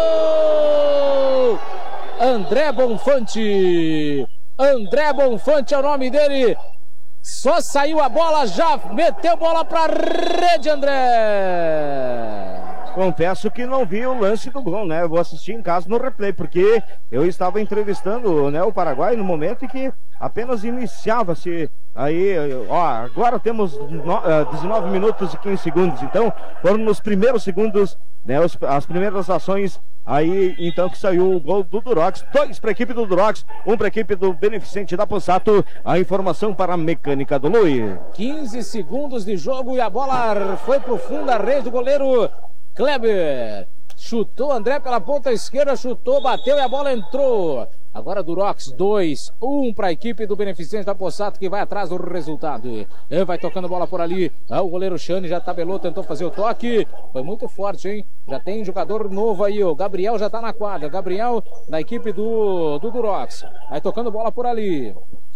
André Bonfante. André Bonfante é o nome dele. Só saiu a bola, já meteu bola pra rede, André. Confesso que não vi o lance do gol, né? Eu vou assistir em casa no replay, porque eu estava entrevistando, né, o Paraguai no momento em que apenas iniciava-se aí, ó, agora temos 19 minutos e 15 segundos, então foram nos primeiros segundos, né, as primeiras ações aí, então, que saiu o gol do Durox. 2 para a equipe do Durox, 1 para a equipe do Beneficente da Possato. A informação para a Mecânica do Lui. 15 segundos de jogo e a bola foi pro fundo da rede do goleiro Kleber. Chutou André pela ponta esquerda, chutou, bateu e a bola entrou. Agora Durox 2, 1 para a equipe do Beneficente da Possato, que vai atrás do resultado. Vai tocando bola por ali. O goleiro Chane já tabelou, tentou fazer o toque. Foi muito forte, hein? Já tem jogador novo aí, o Gabriel já tá na quadra. Gabriel da equipe do Durox. Vai tocando bola por ali.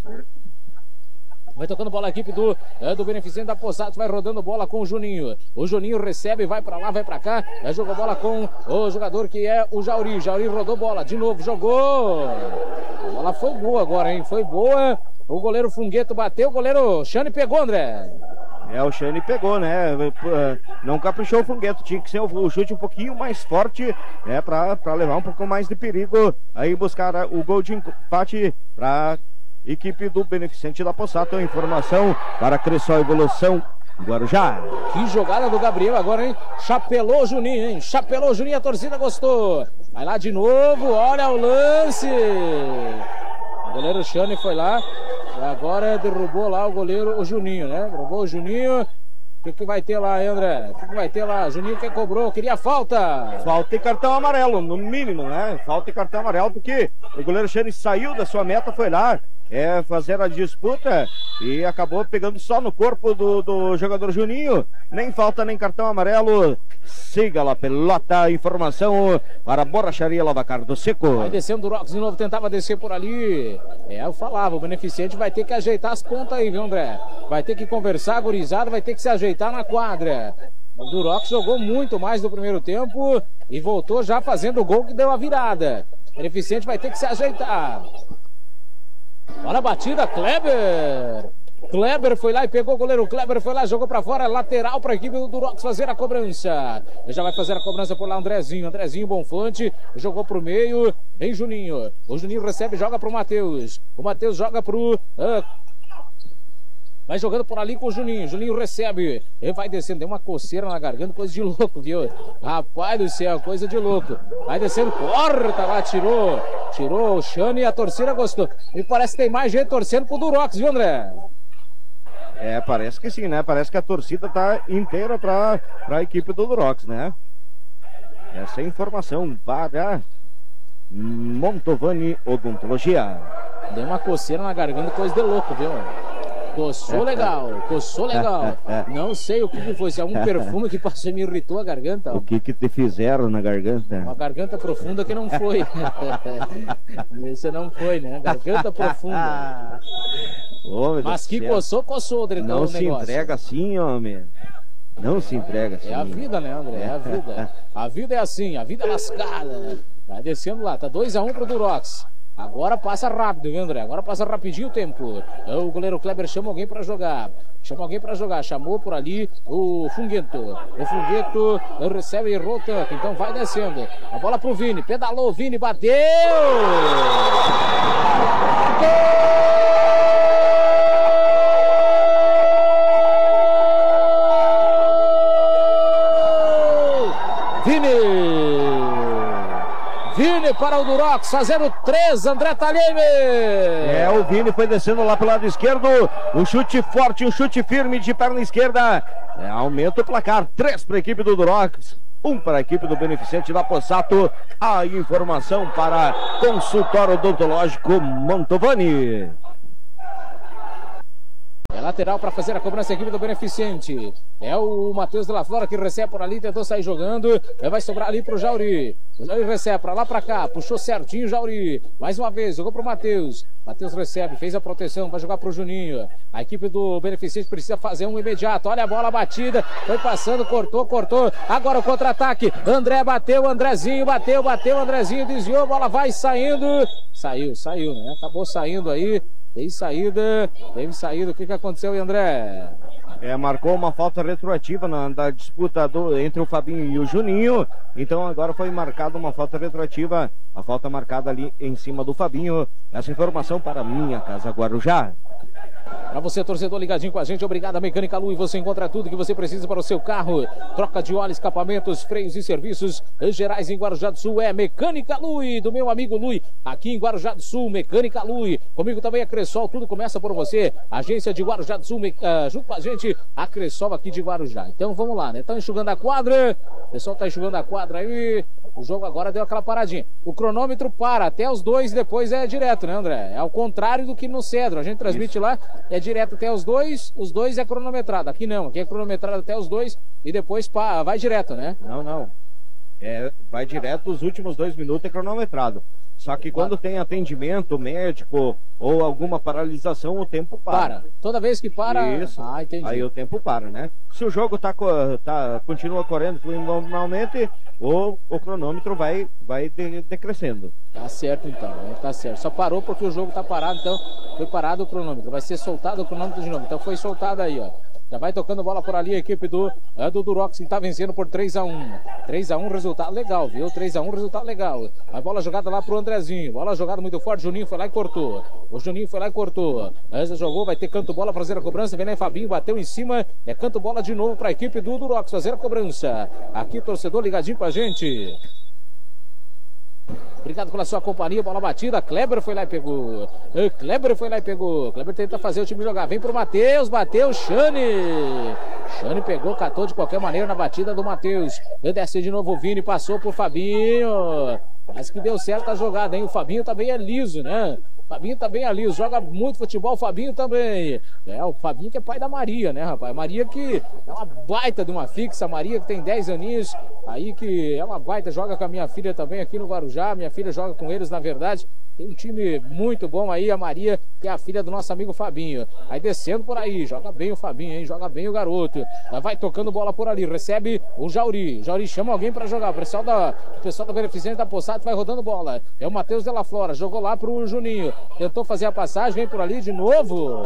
Vai tocando bola a equipe do Beneficente da Possato, vai rodando bola com o Juninho. O Juninho recebe, vai pra lá, vai pra cá. Jogou bola com o jogador que é o Jauri. Jauri rodou bola, de novo, jogou. A bola foi boa agora, hein? Foi boa. O goleiro Fungueto bateu, o goleiro Chane pegou, André. O Chane pegou, né? Não caprichou o Fungueto, tinha que ser o chute um pouquinho mais forte, né? Pra levar um pouco mais de perigo. Aí buscar o gol de empate pra equipe do Beneficente da Possato. Informação para Cressol Evolução Guarujá. Que jogada do Gabriel agora, hein? Chapelou o Juninho, hein? Chapelou o Juninho, a torcida gostou. Vai lá de novo, olha o lance. O goleiro Chane foi lá e agora derrubou lá o Juninho, né? Derrubou o Juninho. O que vai ter lá, André? O que vai ter lá? Juninho que cobrou, queria falta. Falta e cartão amarelo, no mínimo, né? Falta e cartão amarelo, porque o goleiro Chane saiu da sua meta, foi lá fazer a disputa e acabou pegando só no corpo do jogador Juninho. Nem falta, nem cartão amarelo. Siga lá, pelota. Informação para a Borracharia Lavacar do Seco. Vai descendo o Durox de novo, tentava descer por ali. Eu falava, o Beneficente vai ter que ajeitar as pontas aí, viu, André? Vai ter que conversar, gurizada, vai ter que se ajeitar na quadra. O Durox jogou muito mais no primeiro tempo e voltou já fazendo o gol que deu a virada. O Beneficente vai ter que se ajeitar. Olha a batida, Kleber. Kleber foi lá e pegou o goleiro. Kleber foi lá, jogou pra fora, lateral pra equipe do Durox fazer a cobrança. Já vai fazer a cobrança por lá Andrezinho. Andrezinho Bonfante jogou pro meio. Vem Juninho. O Juninho recebe, joga pro Matheus. O Matheus joga pro vai jogando por ali com o Juninho. Juninho recebe. Ele vai descendo. Tem uma coceira na garganta, coisa de louco, viu? Rapaz do céu, coisa de louco. Vai descendo, corta lá, tirou. Tirou o Chane e a torcida gostou. E parece que tem mais gente torcendo pro Durox, viu, André? Parece que sim, né? Parece que a torcida tá inteira pra a equipe do Durox, né? Essa é a informação para Montovani Odontologia. Deu uma coceira na garganta, coisa de louco, viu? Coçou legal, coçou legal. Não sei o que foi, se é algum perfume que passou e me irritou a garganta. O que te fizeram na garganta? Uma garganta profunda que não foi. Esse não foi, né? Garganta profunda. Mas que coçou, Adriano. Não se entrega assim, homem. Não se entrega assim. É a vida, né, André? É a vida. A vida é assim, a vida é lascada. Vai descendo lá, tá 2-1 pro Durox. Agora passa rápido, viu, André? Agora passa rapidinho o tempo. O goleiro Kleber chama alguém pra jogar. Chamou por ali o Fungueto. O Fungueto recebe e errou o tanque. Então vai descendo. A bola pro Vini. Pedalou, Vini bateu! Gol! Vini para o Durox, fazendo 3, André Talheme. O Vini foi descendo lá pelo lado esquerdo, um chute forte, um chute firme de perna esquerda, aumenta o placar, 3 para a equipe do Durox, 1 para a equipe do Beneficente da Possato. A informação para Consultório Odontológico Montovani. É lateral para fazer a cobrança a equipe do Beneficente. É o Matheus de la Flora que recebe por ali, tentou sair jogando. Vai sobrar ali pro Jauri. O Jauri recebe para lá para cá, puxou certinho o Jauri. Mais uma vez, jogou pro Matheus. Matheus recebe, fez a proteção, vai jogar pro Juninho. A equipe do Beneficente precisa fazer um imediato. Olha a bola batida, foi passando, cortou. Agora o contra-ataque. André bateu, Andrezinho bateu, Andrezinho desviou, a bola vai saindo. Saiu, né? Acabou saindo aí. Teve saída. O que aconteceu aí, André? Marcou uma falta retroativa da disputa entre o Fabinho e o Juninho. Então agora foi marcada uma falta retroativa. A falta marcada ali em cima do Fabinho. Essa informação para Minha Casa Guarujá. Para você, torcedor ligadinho com a gente, obrigado a Mecânica Lui. Você encontra tudo que você precisa para o seu carro. Troca de óleo, escapamentos, freios e serviços gerais em Guarujá do Sul. É Mecânica Lui, do meu amigo Lui, aqui em Guarujá do Sul. Mecânica Lui. Comigo também a Cressol, tudo começa por você. Agência de Guarujá do Sul, junto com a gente, a Cressol aqui de Guarujá. Então vamos lá, né? Estão enxugando a quadra. O pessoal está enxugando a quadra aí. O jogo agora deu aquela paradinha. O cronômetro para até os 2 e depois é direto, né, André? É ao contrário do que no Cedro. A gente transmite lá, é direto até os 2 é cronometrado. Aqui não, aqui é cronometrado até os 2 e depois vai direto, né? Não. Vai direto, os últimos 2 minutos é cronometrado. Só que quando tem atendimento médico ou alguma paralisação, o tempo para. Toda vez que para... Isso. Entendi. Aí o tempo para, né? Se o jogo continua correndo normalmente, o cronômetro vai decrescendo. Tá certo então, tá certo. Só parou porque o jogo tá parado, então foi parado o cronômetro. Vai ser soltado o cronômetro de novo. Então foi soltado aí, ó. Já vai tocando bola por ali a equipe do Durox, que tá vencendo por 3-1. 3-1, resultado legal, viu? 3-1, resultado legal. A bola jogada lá pro Andrezinho. Bola jogada muito forte, Juninho foi lá e cortou. Essa jogou, vai ter canto bola pra fazer a cobrança. Vem aí Fabinho, bateu em cima. É canto bola de novo pra equipe do Durox fazer a cobrança. Aqui, torcedor ligadinho com a gente. Obrigado pela sua companhia, bola batida, Kleber foi lá e pegou. Kleber tenta fazer o time jogar, vem pro Matheus, bateu, Xane pegou, catou de qualquer maneira na batida do Matheus. Desce de novo o Vini, passou pro Fabinho. Parece que deu certo a jogada, hein? O Fabinho também é liso, né? Fabinho também é liso, joga muito futebol, o Fabinho também. O Fabinho que é pai da Maria, né, rapaz? Maria que é uma baita de uma fixa, Maria que tem 10 aninhos, aí que é uma baita, joga com a minha filha também aqui no Guarujá, minha filha joga com eles, na verdade. Tem um time muito bom aí, a Maria, que é a filha do nosso amigo Fabinho. Aí descendo por aí, joga bem o Fabinho, hein? Joga bem o garoto. Vai tocando bola por ali, recebe o Jauri. Jauri chama alguém pra jogar. O pessoal da Beneficente da Poçada vai rodando bola. É o Matheus de la Flora, jogou lá pro Juninho. Tentou fazer a passagem, vem por ali de novo.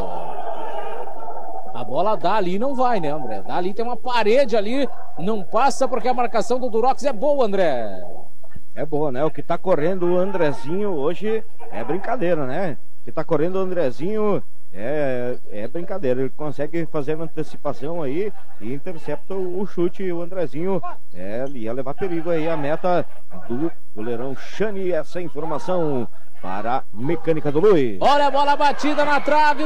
A bola dali não vai, né, André? Dali tem uma parede ali, não passa porque a marcação do Durox é boa, André. É boa, né? O que tá correndo o Andrezinho hoje é brincadeira, né? O que tá correndo o Andrezinho é brincadeira. Ele consegue fazer uma antecipação aí e intercepta o chute. O Andrezinho ia levar perigo aí a meta do goleirão Xane. Essa informação para a Mecânica do Lui. Olha a bola batida na trave.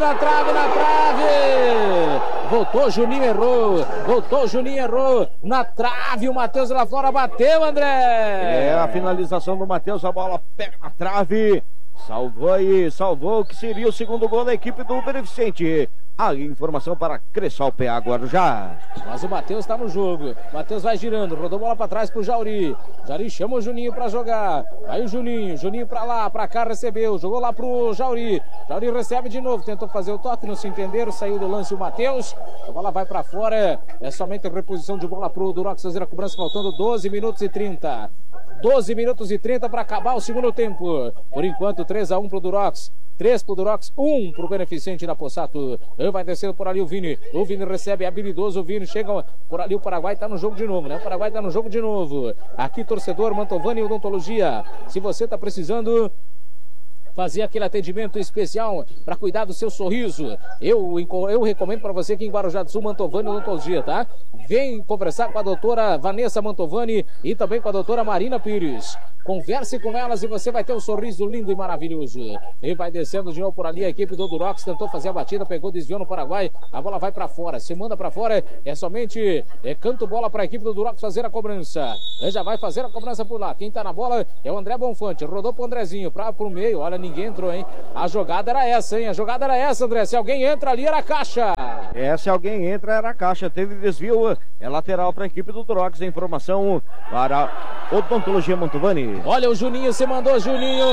Voltou, Juninho errou. Na trave, o Matheus lá fora bateu, André. A finalização do Matheus, a bola pega na trave. Salvou o que seria o segundo gol da equipe do Beneficente. A informação para Cressol PA Guarujá. Mas o Matheus tá no jogo. Matheus vai girando, rodou bola para trás pro Jauri. Jauri chama o Juninho para jogar. Aí o Juninho para lá, para cá recebeu, jogou lá pro Jauri. Jauri recebe de novo, tentou fazer o toque, não se entenderam, saiu do lance o Matheus. A bola vai para fora. É somente a reposição de bola pro Durox fazer a cobrança, faltando 12 minutos e 30. 12 minutos e 30 para acabar o segundo tempo. Por enquanto, 3-1 pro Durox. 3 pro Durox, 1 pro Beneficente na Possato. Vai descendo por ali o Vini recebe, é habilidoso, o Vini chega por ali, o Paraguai tá no jogo de novo, né? O Paraguai tá no jogo de novo. Aqui, torcedor, Mantovani Odontologia. Se você tá precisando fazer aquele atendimento especial para cuidar do seu sorriso, eu recomendo para você que em Guarujá do Sul, Mantovani Odontologia, tá? Vem conversar com a doutora Vanessa Mantovani e também com a doutora Marina Pires. converse com elas e você vai ter um sorriso lindo e maravilhoso. E vai descendo de novo por ali a equipe do Durox, tentou fazer a batida, pegou, desviou no Paraguai, a bola vai para fora, se manda para fora, é somente canto bola para a equipe do Durox fazer a cobrança. Ele já vai fazer a cobrança por lá, quem tá na bola é o André Bonfante, rodou pro Andrezinho, pro meio, olha, ninguém entrou, hein? A jogada era essa, hein? A jogada era essa, André, se alguém entra ali era a caixa. Se alguém entra era a caixa, teve desvio, é lateral para a equipe do Durox, a informação para Odontologia Mantovani. Olha o Juninho, se mandou, Juninho,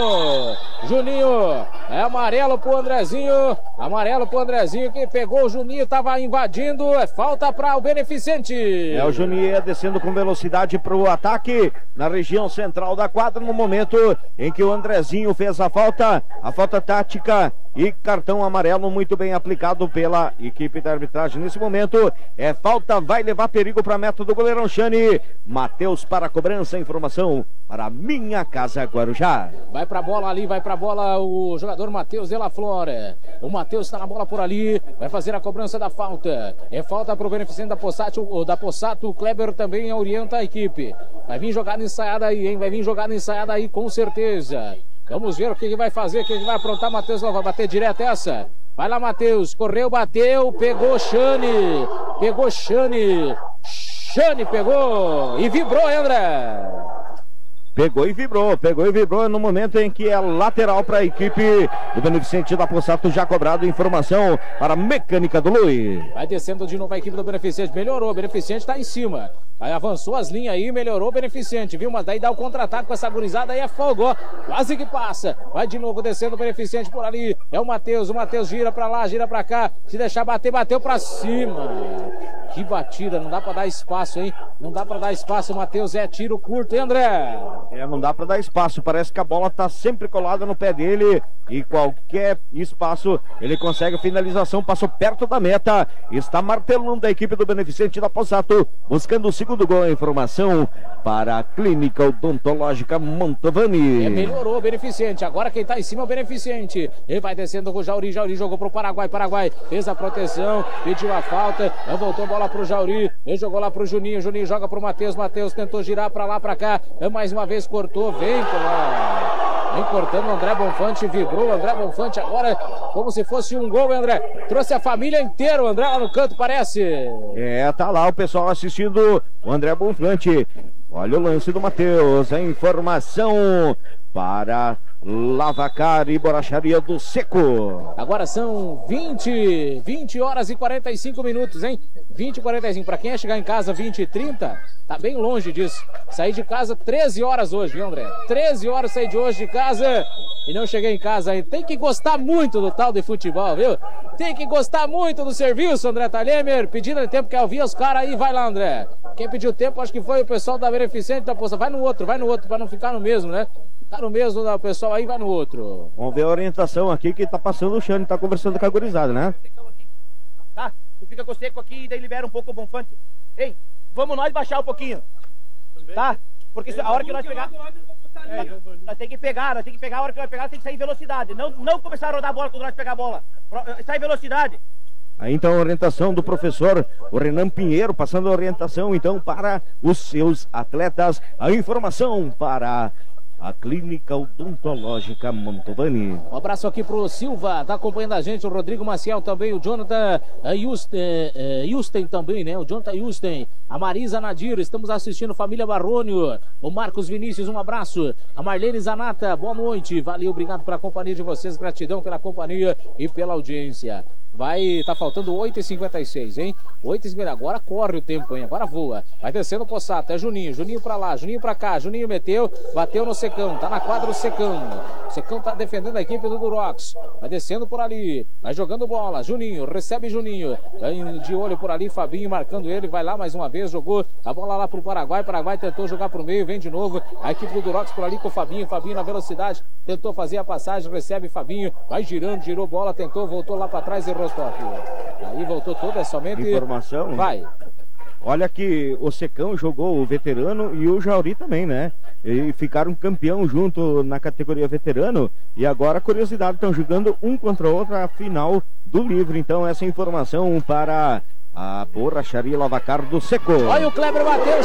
é amarelo pro Andrezinho, que pegou o Juninho, tava invadindo, é falta para o Beneficente. O Juninho descendo com velocidade pro ataque na região central da quadra, no momento em que o Andrezinho fez a falta tática e cartão amarelo muito bem aplicado pela equipe da arbitragem. Nesse momento é falta, vai levar perigo para a meta do goleirão Xane. Matheus para a cobrança, informação para Minha Casa Guarujá. Vai pra bola ali, o jogador Matheus de la Flora. O Matheus está na bola por ali, vai fazer a cobrança da falta. É falta pro beneficente da Possato, o Kleber também orienta a equipe. Vai vir jogada ensaiada aí, hein? Com certeza. Vamos ver o que ele vai fazer, o que ele vai aprontar. Matheus vai bater direto essa. Vai lá, Matheus. Correu, bateu, pegou Xane. Xane pegou e vibrou, André. Pegou e vibrou no momento em que é lateral para a equipe do Beneficente da Possato, já cobrado. Informação para a Mecânica do Lui. Vai descendo de novo a equipe do Beneficente, melhorou, o Beneficente está em cima. Aí avançou as linhas aí, melhorou o Beneficente, viu? Mas daí dá o contra-ataque com essa gurizada aí, é fogo, ó. Quase que passa. Vai de novo descendo o Beneficente por ali. É o Matheus gira pra lá, gira pra cá. Se deixar bater, bateu pra cima. Que batida, não dá pra dar espaço, hein? Não dá pra dar espaço, Matheus, tiro curto, hein, André? Não dá pra dar espaço, parece que a bola tá sempre colada no pé dele e qualquer espaço ele consegue finalização, passou perto da meta, está martelando a equipe do Beneficente da Possato, buscando o segundo gol. A informação para a Clínica Odontológica Mantovani. Melhorou o Beneficente, agora quem tá em cima é o Beneficente. Ele vai descendo com o Jauri jogou pro Paraguai, fez a proteção, pediu a falta, voltou a bola pro Jauri, ele jogou lá pro Juninho joga pro Matheus tentou girar pra lá, pra cá, mais uma vez cortou, vem cortando o André Bonfante, vibrou o André Bonfante agora, como se fosse um gol, André, trouxe a família inteira, o André lá no canto, parece. Tá lá o pessoal assistindo o André Bonfante. Olha o lance do Matheus, a informação para Lavacar e Borracharia do Seco. Agora são 20 horas e 45 minutos, hein? 20 e 45. Pra quem é chegar em casa 20 e 30, tá bem longe disso. Saí de casa 13 horas hoje, viu, André? 13 horas saí de hoje de casa e não cheguei em casa ainda. Tem que gostar muito do tal de futebol, viu? Tem que gostar muito do serviço, André Thalhemer. Pedindo tempo, quer ouvir os caras aí, vai lá, André. Quem pediu tempo, acho que foi o pessoal da Beneficente da Poça. Vai no outro, pra não ficar no mesmo, né? Tá no mesmo, o pessoal aí vai no outro. Vamos ver a orientação aqui que tá passando o Xane, tá conversando com a gurizada, né? Tá, tu fica com o seco aqui e daí libera um pouco o Bonfante. Ei, vamos nós baixar um pouquinho. Tá? Porque a hora que nós pegar... Nós tem que pegar, a hora que nós pegar tem que sair em velocidade. Não começar a rodar a bola quando nós pegar a bola. Sai em velocidade. Aí então a orientação do professor, o Renan Pinheiro, passando a orientação então para os seus atletas. A informação para a Clínica Odontológica Mantovani. Um abraço aqui pro Silva, tá acompanhando a gente, o Rodrigo Maciel também, o Jonathan Yusten também, né? O Jonathan Yusten, a Marisa Nadir, estamos assistindo Família Barrônio, o Marcos Vinícius, um abraço, a Marlene Zanata, boa noite, valeu, obrigado pela companhia de vocês, gratidão pela companhia e pela audiência. Tá faltando 8h56, hein? 8h50, agora corre o tempo, hein? Agora voa. Vai descendo o Possato, é Juninho pra lá, Juninho pra cá, Juninho meteu, bateu no Secão, tá na quadra o Secão. O Secão tá defendendo a equipe do Durox. Vai descendo por ali, vai jogando bola, Juninho, recebe Juninho. De olho por ali, Fabinho marcando ele, vai lá mais uma vez, jogou a bola lá pro Paraguai, tentou jogar pro meio, vem de novo. A equipe do Durox por ali com o Fabinho na velocidade, tentou fazer a passagem, recebe Fabinho, vai girando, girou bola, tentou, voltou lá pra trás e Rostov. Aí voltou toda, é somente informação. Vai. Olha que o Secão jogou o veterano e o Jauri também, né? E ficaram campeão junto na categoria veterano. E agora, curiosidade, estão jogando um contra o outro a final do livro. Então essa informação para a Borracharia Lavacar do Seco. Olha o Kleber bateu,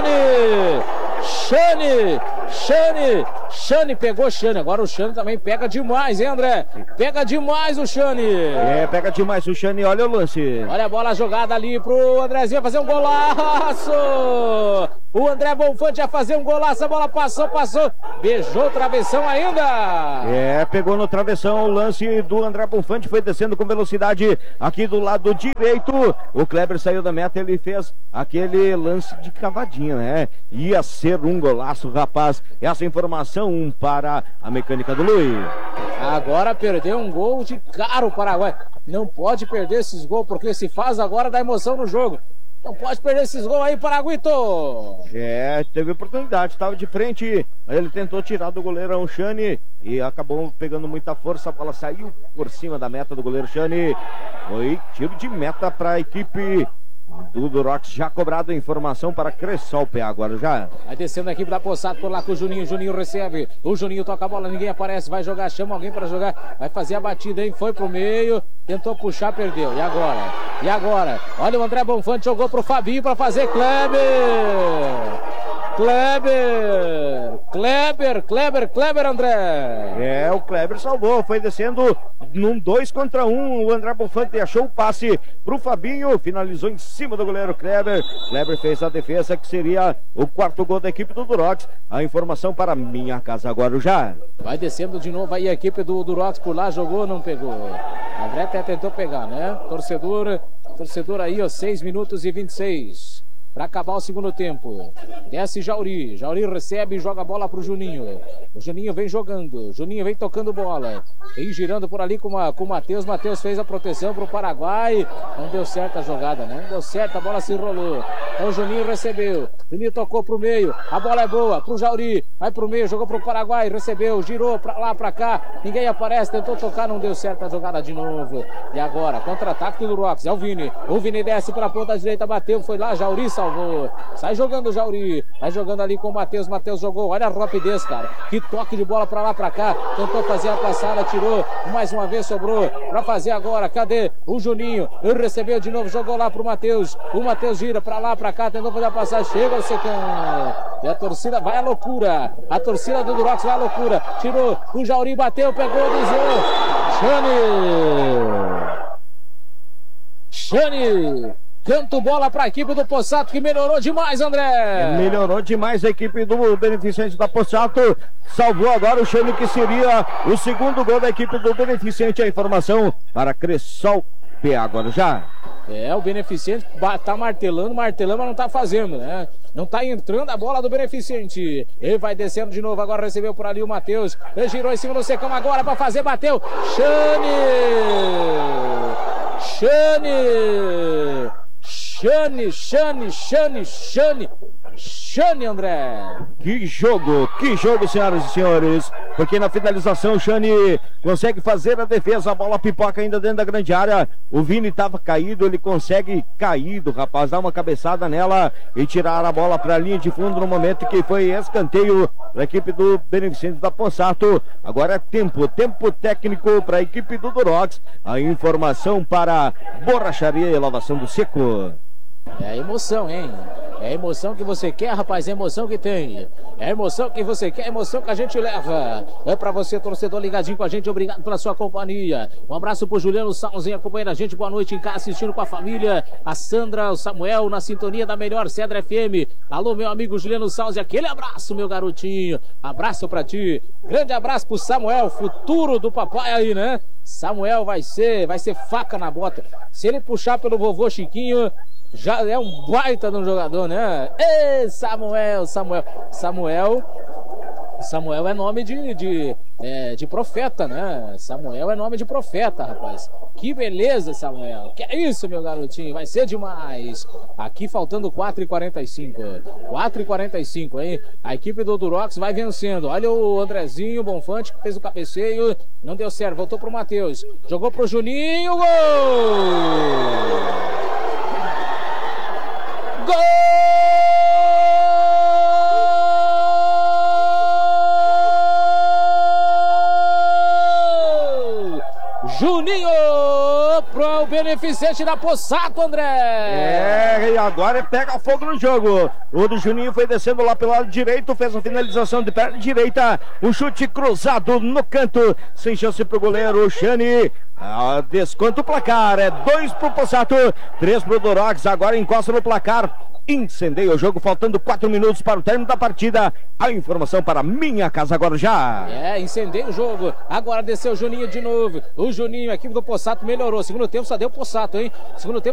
Xane pegou Xane. Agora o Xane também pega demais, hein, André? Pega demais o Xane. Pega demais o Xane, olha o lance. Olha a bola jogada ali pro Andrezinho fazer um golaço. O André Bonfante ia fazer um golaço, a bola passou. Beijou o travessão ainda. Pegou no travessão, o lance do André Bonfante foi descendo com velocidade aqui do lado direito. O Kleber saiu da meta, ele fez aquele lance de cavadinha, né? Ia ser um golaço, rapaz. Essa informação para a mecânica do Luiz. Agora perdeu um gol de cara o Paraguai. Não pode perder esses gols, porque se faz agora dá emoção no jogo. Não pode perder esses gols aí, Paraguito. Teve oportunidade, estava de frente, ele tentou tirar do goleiro Xane e acabou pegando muita força, a bola saiu por cima da meta do goleiro Xane. Foi tiro de meta para a equipe do Durox, já cobrado a informação para Cressol P agora já. Vai descendo a equipe da Possato por lá com o Juninho recebe, o Juninho toca a bola, ninguém aparece, vai jogar, chama alguém para jogar, vai fazer a batida, hein, foi pro meio, tentou puxar, perdeu, e agora, olha o André Bonfante, jogou pro Fabinho para fazer Kleber, André. O Kleber salvou, foi descendo num 2 contra 1, o André Bonfante achou o passe pro Fabinho, finalizou em cima do goleiro Kleber. Kleber fez a defesa que seria o 4º gol da equipe do Durox. A informação para Minha Casa Guarujá. Vai descendo de novo aí a equipe do Durox por lá, jogou, não pegou. André até tentou pegar, né? Torcedor aí, ó, 6 minutos e 26. Para acabar o segundo tempo. Desce Jauri recebe e joga a bola pro Juninho. O Juninho vem jogando, Juninho vem tocando bola. Vem girando por ali com o Matheus. Matheus fez a proteção pro Paraguai. Não deu certo a jogada, né? Não deu certo, a bola se enrolou. Então o Juninho recebeu. Juninho tocou pro meio. A bola é boa pro Jauri. Vai pro meio, jogou pro Paraguai. Recebeu, girou pra lá, pra cá. Ninguém aparece, tentou tocar, não deu certo a jogada de novo. E agora, contra-ataque do Durox. É o Vini. O Vini desce pela ponta direita, bateu, foi lá, Jauri salvou. Sai jogando o Jauri. Vai jogando ali com o Matheus. Matheus jogou. Olha a rapidez, cara. Que toque de bola pra lá, pra cá. Tentou fazer a passada, tirou. Mais uma vez sobrou pra fazer agora. Cadê o Juninho? Ele recebeu de novo, jogou lá pro Matheus. O Matheus gira pra lá, pra cá. Tentou fazer a passagem. Chega o Secão. E a torcida vai à loucura. A torcida do Durox vai à loucura. Tirou. O Jauri bateu, pegou, desviou. Xane. Canto bola para a equipe do Possato, que melhorou demais, André. Melhorou demais a equipe do Beneficente da Possato. Salvou agora o Xane, que seria o 2º gol da equipe do Beneficente. A informação para Cressol P agora já. O Beneficente tá martelando, mas não tá fazendo, né? Não tá entrando a bola do Beneficente. Ele vai descendo de novo, agora recebeu por ali o Matheus. Ele girou em cima do Secão agora para fazer, bateu. Xane, André. Que jogo, senhoras e senhores. Porque na finalização o Xane consegue fazer a defesa, a bola pipoca ainda dentro da grande área. O Vini estava caído, ele consegue caído, rapaz, dar uma cabeçada nela e tirar a bola para a linha de fundo no momento que foi escanteio da equipe do Beneficente da Possato. Agora é tempo técnico para a equipe do Durox. A informação para Borracharia e Lavação do Seco. É emoção, hein? É a emoção que você quer, rapaz, é a emoção que tem. É a emoção que você quer, é a emoção que a gente leva. É pra você, torcedor, ligadinho com a gente, obrigado pela sua companhia. Um abraço pro Juliano Salzinho acompanhando a gente, boa noite em casa, assistindo com a família. A Sandra, o Samuel, na sintonia da melhor Cedra FM. Alô, meu amigo Juliano Salzinho, aquele abraço, meu garotinho. Abraço pra ti. Grande abraço pro Samuel, futuro do papai aí, né? Samuel vai ser faca na bota. Se ele puxar pelo vovô Chiquinho, já é um baita de um jogador, né? Ei, Samuel é nome de profeta, né? Samuel é nome de profeta, rapaz. Que beleza, Samuel. Que é isso, meu garotinho? Vai ser demais. Aqui faltando 4h45. 4h45, hein? A equipe do Durox vai vencendo. Olha o Andrezinho Bonfante que fez o cabeceio. Não deu certo. Voltou pro Matheus. Jogou pro Juninho. Gol! Gol! Juninho pro beneficente da Possato, André. E agora pega fogo no jogo. O do Juninho foi descendo lá pelo lado direito, fez a finalização de perna direita, um chute cruzado no canto, sem chance pro goleiro, o Xani. Desconta o placar, 2 pro Possato, 3 pro Durox, agora encosta no placar. Incendeia o jogo, faltando 4 minutos para o término da partida. A informação para Minha Casa Guarujá. Incendeia o jogo. Agora desceu o Juninho de novo. O Juninho, a equipe do Possato melhorou. Segundo tempo só deu Possato, hein? Segundo tempo